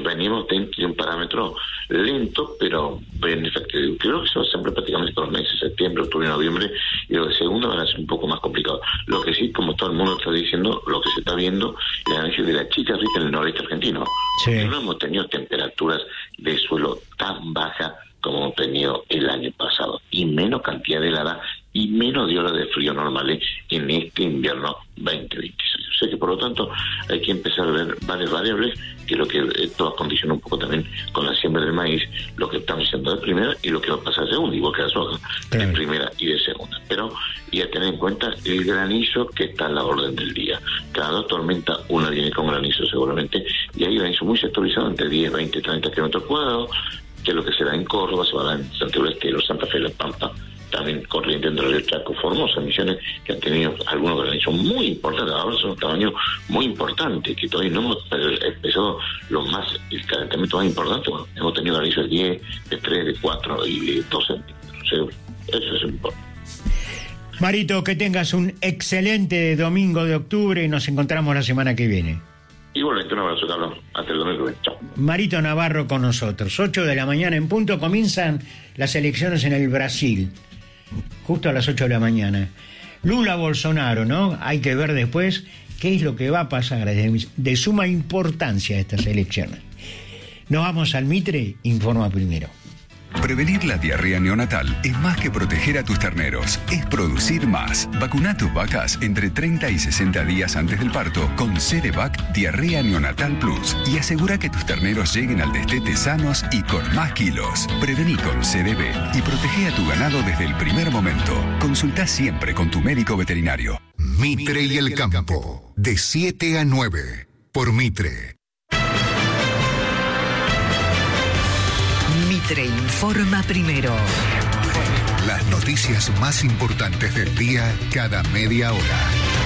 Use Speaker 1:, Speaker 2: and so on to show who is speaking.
Speaker 1: venimos dentro de un parámetro lento, pero bien efectivo. Creo que eso va a ser prácticamente todos los meses, septiembre, octubre, noviembre, y lo de segundo van a ser un poco más complicado. Lo que sí, como todo el mundo está diciendo, lo que se está viendo, el análisis de la chica rica en el noreste argentino.
Speaker 2: Sí.
Speaker 1: No hemos tenido temperaturas de suelo tan bajas como hemos tenido el año pasado, y menos cantidad de helada y menos de horas de frío normales en este invierno 2026. O sea que, por lo tanto, hay que empezar a ver varias variables, que lo que esto condiciona un poco también con la siembra del maíz, lo que estamos diciendo de primera y lo que va a pasar de segunda, igual que la soja, de primera y de segunda. Pero, y a tener en cuenta el granizo que está a la orden del día. Cada 2 tormentas, una viene con granizo seguramente, y hay granizo muy sectorizado entre 10, 20, 30 kilómetros cuadrados, que es lo que se da en Córdoba, se va a dar en Santiago del Estero, Santa Fe, La Pampa, también Corrientes, Entre Ríos, Chaco, Formosa, Misiones, que han tenido algunos granizos muy importantes, ahora son un tamaño muy importante, que todavía no hemos empezado los más, el calentamiento más importante. Bueno, hemos tenido granizos de 10, de 3, de 4 y de 12 centímetros. Eso es importante.
Speaker 2: Marito, que tengas un excelente domingo de octubre y nos encontramos la semana que viene.
Speaker 1: Igualmente, un abrazo, Carlos. Hasta el domingo. Chao.
Speaker 2: Marito Navarro con nosotros. 8 de la mañana en punto. Comienzan las elecciones en el Brasil. Justo a las 8 de la mañana. Lula, Bolsonaro, ¿no? Hay que ver después qué es lo que va a pasar. De suma importancia estas elecciones. Nos vamos al Mitre. Informa primero.
Speaker 3: Prevenir la diarrea neonatal es más que proteger a tus terneros, es producir más. Vacuna a tus vacas entre 30 y 60 días antes del parto con Cerevac Diarrea Neonatal Plus y asegura que tus terneros lleguen al destete sanos y con más kilos. Prevení con CDB y protege a tu ganado desde el primer momento. Consulta siempre con tu médico veterinario.
Speaker 4: Mitre y el campo, de 7 a 9, por Mitre.
Speaker 5: Mitre informa primero.
Speaker 4: Las noticias más importantes del día cada media hora.